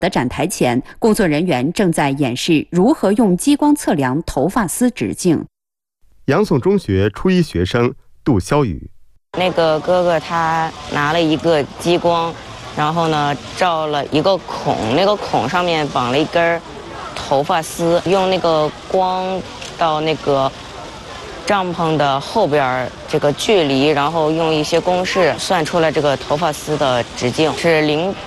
的展台前，工作人员正在演示如何用激光测量头发丝直径。 杨宋中学初一学生杜潇雨， 那个哥哥他拿了一个激光，然后呢照了一个孔，那个孔上面绑了一根头发丝，用那个光到那个帐篷的后边这个距离，然后用一些公式算出了这个头发丝的直径是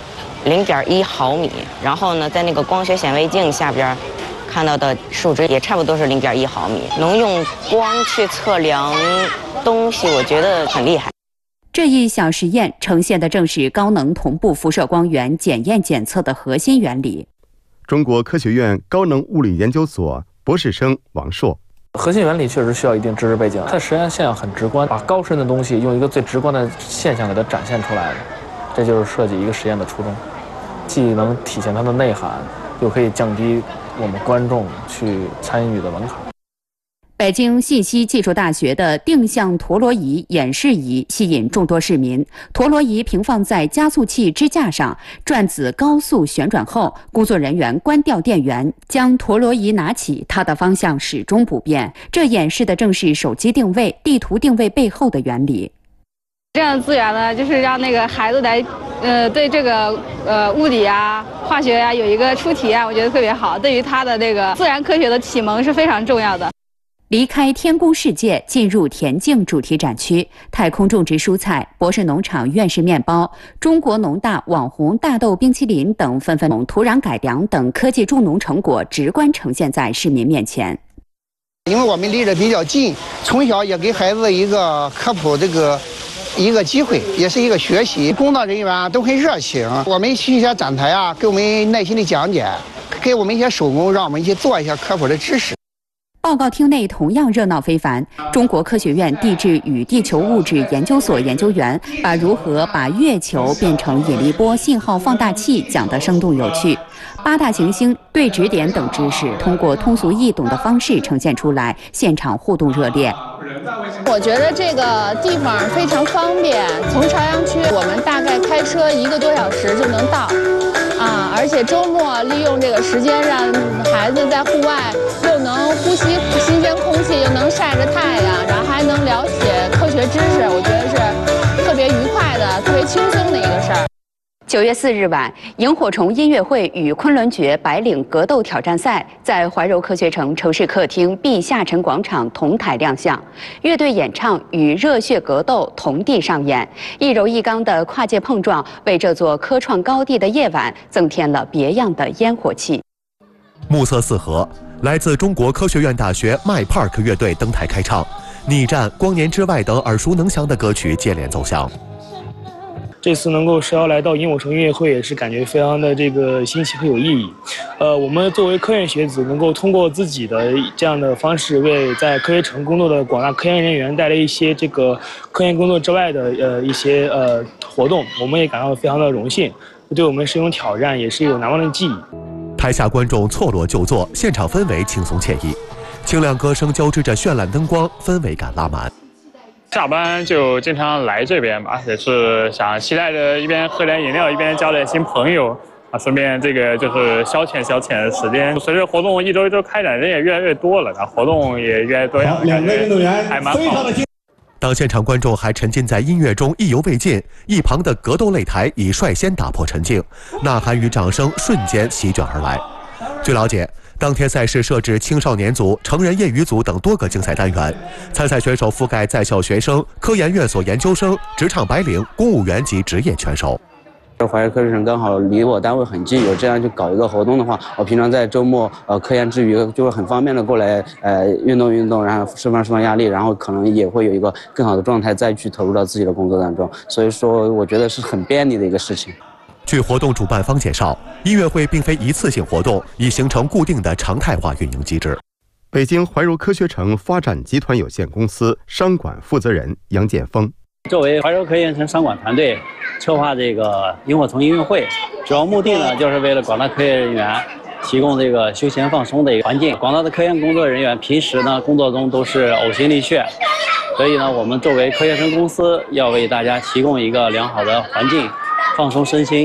0.1毫米，然后呢在那个光学显微镜下边看到的数值也差不多是0.1毫米，能用光去测量东西，我觉得很厉害。 这一小实验呈现的正是高能同步辐射光源检验检测的核心原理。 中国科学院高能物理研究所博士生王硕， 核心原理确实需要一定知识背景，它实验现象很直观，把高深的东西用一个最直观的现象给它展现出来了，这就是设计一个实验的初衷，既能体现它的内涵，又可以降低我们观众去参与的门槛。 北京信息技术大学的定向陀螺仪演示仪吸引众多市民。陀螺仪平放在加速器支架上，转子高速旋转后，工作人员关掉电源，将陀螺仪拿起，它的方向始终不变。这演示的正是手机定位、地图定位背后的原理。 这样的资源呢，就是让那个孩子来，对这个物理啊、化学啊有一个初体验，我觉得特别好，对于他的这个自然科学的启蒙是非常重要的。 离开天宫世界，进入田径主题展区，太空种植蔬菜、博士农场院士面包、中国农大网红大豆冰淇淋等纷纷土壤改良等科技助农成果直观呈现在市民面前。 因为我们离得比较近，从小也给孩子一个科普一个机会，也是一个学习。工作人员都很热情，我们去一些展台啊，给我们耐心的讲解，给我们一些手工，让我们去做一些科普的知识。 报告厅内同样热闹非凡，中国科学院地质与地球物质研究所研究员把如何把月球变成引力波信号放大器讲得生动有趣，八大行星对指点等知识通过通俗易懂的方式呈现出来，现场互动热烈。 我觉得这个地方非常方便，从朝阳区我们大概开车1个多小时就能到，而且周末利用这个时间让孩子在户外又能呼吸新鲜空气，又能晒着太阳，然后还能了解科学知识，我觉得是特别愉快的、特别轻松的一个事儿。 9月4日晚，萤火虫音乐会与昆仑决白领格斗挑战赛在怀柔科学城城市客厅 B 下沉广场同台亮相，乐队演唱与热血格斗同地上演，一柔一刚的跨界碰撞为这座科创高地的夜晚增添了别样的烟火气。 暮色四合，来自中国科学院大学 MyPark 乐队登台开唱，逆战、光年之外等耳熟能详的歌曲接连奏响。 这次能够受邀来到萤火虫音乐会，也是感觉非常的这个新奇和有意义。我们作为科院学子，能够通过自己的这样的方式，为在科学城工作的广大科研人员带来一些这个科研工作之外的一些活动，我们也感到非常的荣幸。对我们是一种挑战，也是一种难忘的记忆。 台下观众错落就坐，现场氛围轻松惬意，清亮歌声交织着绚烂灯光，氛围感拉满。 下班就经常来这边吧，也是想期待着一边喝点饮料，一边交点新朋友顺便这个就是消遣时间。随着活动一周一周开展，人也越来越多了，活动也越来越多样，两个运动员还蛮好的。 当现场观众还沉浸在音乐中意犹未尽，一旁的格斗擂台已率先打破沉静，呐喊与掌声瞬间席卷而来。据了解，当天赛事设置青少年组、成人业余组等多个竞赛单元，参赛选手覆盖在校学生、科研院所研究生、职场白领、公务员及职业拳手。 怀柔科学城刚好离我单位很近，有这样就搞一个活动的话，我平常在周末科研之余就会很方便的过来运动，然后释放压力，然后可能也会有一个更好的状态再去投入到自己的工作当中，所以说我觉得是很便利的一个事情。 据活动主办方介绍，音乐会并非一次性活动，已形成固定的常态化运营机制。 北京怀柔科学城发展集团有限公司商管负责人杨建峰， 作为怀柔科学城商管团队策划这个萤火虫音乐会，主要目的呢，就是为了广大科研人员提供这个休闲放松的一个环境。广大的科研工作人员平时呢工作中都是呕心沥血，所以呢，我们作为科学城公司要为大家提供一个良好的环境，放松身心，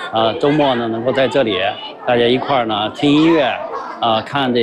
周末呢能够在这里大家一块儿呢听音乐，看这